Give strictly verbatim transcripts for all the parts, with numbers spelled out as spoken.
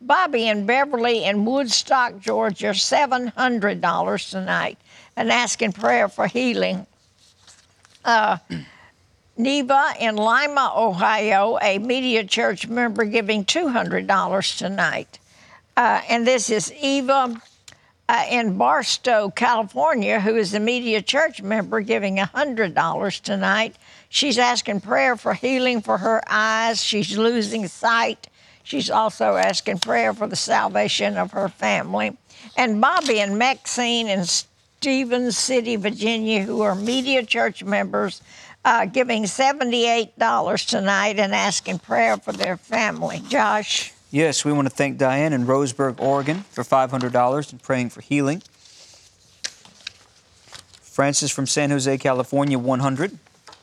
Bobby and Beverly in Woodstock, Georgia, seven hundred dollars tonight, and asking prayer for healing. Uh, Neva in Lima, Ohio, a Media Church member, giving two hundred dollars tonight. Uh, and this is Eva uh, in Barstow, California, who is a Media Church member, giving one hundred dollars tonight. She's asking prayer for healing for her eyes. She's losing sight. She's also asking prayer for the salvation of her family. And Bobby and Maxine in Stevens City, Virginia, who are Media Church members, uh, giving seventy-eight dollars tonight and asking prayer for their family. Josh? Yes, we want to thank Diane in Roseburg, Oregon for five hundred dollars and praying for healing. Francis from San Jose, California, one hundred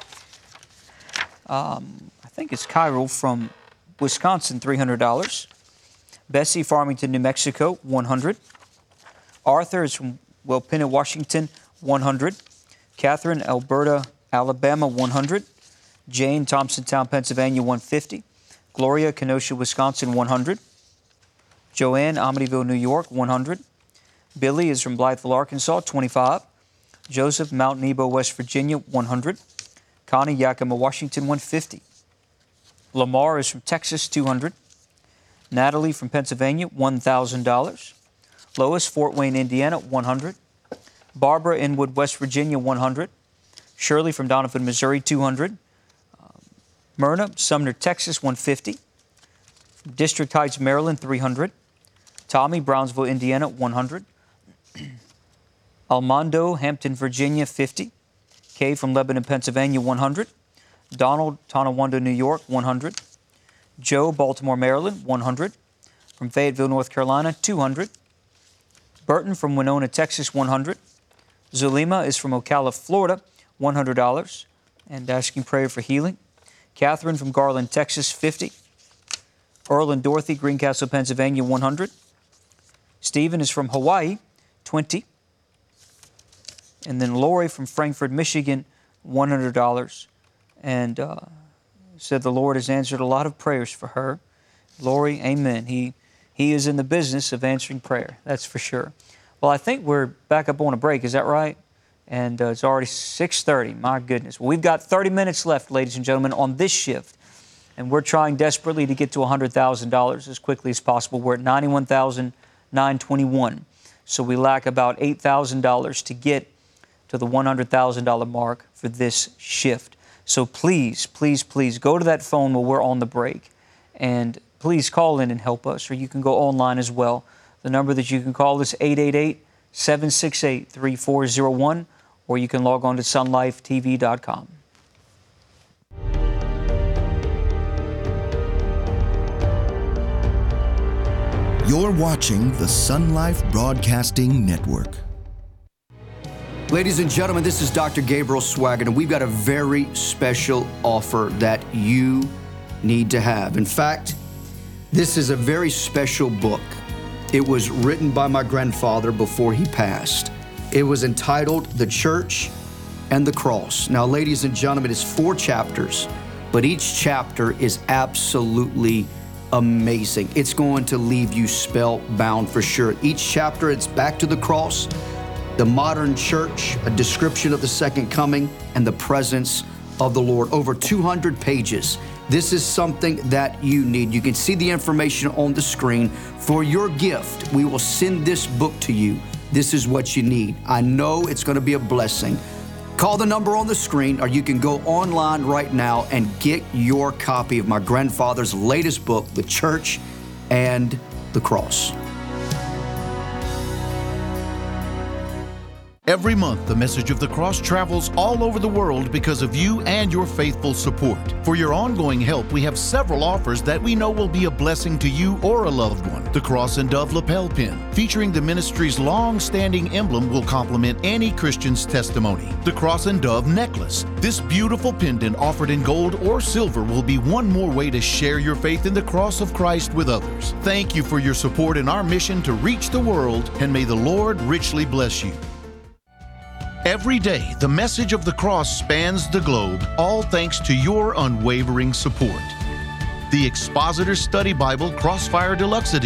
dollars. Um, I think it's Cairo from Wisconsin, three hundred dollars. Bessie, Farmington, New Mexico, one hundred dollars. Arthur is from Welpena, Washington, one hundred dollars. Catherine, Alberta, Alabama, one hundred dollars. Jane, Thompsontown, Pennsylvania, one hundred fifty dollars. Gloria, Kenosha, Wisconsin, one hundred dollars. Joanne, Amityville, New York, one hundred dollars. Billy is from Blytheville, Arkansas, twenty-five dollars. Joseph, Mount Nebo, West Virginia, one hundred dollars. Connie, Yakima, Washington, one hundred fifty dollars. Lamar is from Texas, two hundred dollars. Natalie from Pennsylvania, one thousand dollars. Lois, Fort Wayne, Indiana, one hundred dollars. Barbara, Inwood, West Virginia, one hundred dollars. Shirley from Donovan, Missouri, two hundred dollars. Um, Myrna, Sumner, Texas, one hundred fifty dollars. District Heights, Maryland, three hundred dollars. Tommy, Brownsville, Indiana, one hundred dollars. Almondo, Hampton, Virginia, fifty dollars. Kay from Lebanon, Pennsylvania, one hundred dollars. Donald, Tonawanda, New York, one hundred dollars. Joe, Baltimore, Maryland, one hundred dollars. From Fayetteville, North Carolina, two hundred dollars. Burton from Winona, Texas, one hundred dollars. Zulima is from Ocala, Florida, one hundred dollars, and asking prayer for healing. Catherine from Garland, Texas, fifty dollars. Earl and Dorothy, Greencastle, Pennsylvania, one hundred dollars. Stephen is from Hawaii, twenty dollars. And then Lori from Frankfort, Michigan, one hundred dollars. And uh, said the Lord has answered a lot of prayers for her. Lori, amen. He, he is in the business of answering prayer, that's for sure. Well, I think we're back up on a break, is that right? And uh, it's already six thirty, my goodness. Well, we've got thirty minutes left, ladies and gentlemen, on this shift. And we're trying desperately to get to one hundred thousand dollars as quickly as possible. We're at ninety-one thousand nine hundred twenty-one dollars. So we lack about eight thousand dollars to get to the one hundred thousand dollars mark for this shift. So please, please, please go to that phone while we're on the break and please call in and help us, or you can go online as well. The number that you can call is eight eight eight, seven six eight, three four zero one, or you can log on to sun life t v dot com. You're watching the Sun Life Broadcasting Network. Ladies and gentlemen, this is Doctor Gabriel Swaggart, and we've got a very special offer that you need to have. In fact, this is a very special book. It was written by my grandfather before he passed. It was entitled The Church and the Cross. Now, ladies and gentlemen, it's four chapters, but each chapter is absolutely amazing. It's going to leave you spellbound for sure. Each chapter, it's back to the cross, the modern church, a description of the second coming, and the presence of the Lord. Over two hundred pages. This is something that you need. You can see the information on the screen. For your gift, we will send this book to you. This is what you need. I know it's going to be a blessing. Call the number on the screen, or you can go online right now and get your copy of my grandfather's latest book, The Church and the Cross. Every month, the message of the cross travels all over the world because of you and your faithful support. For your ongoing help, we have several offers that we know will be a blessing to you or a loved one. The Cross and Dove lapel pin, featuring the ministry's long-standing emblem, will complement any Christian's testimony. The Cross and Dove necklace. This beautiful pendant, offered in gold or silver, will be one more way to share your faith in the cross of Christ with others. Thank you for your support in our mission to reach the world, and may the Lord richly bless you. Every day, the message of the cross spans the globe, all thanks to your unwavering support. The Expositor's Study Bible Crossfire Deluxe Edition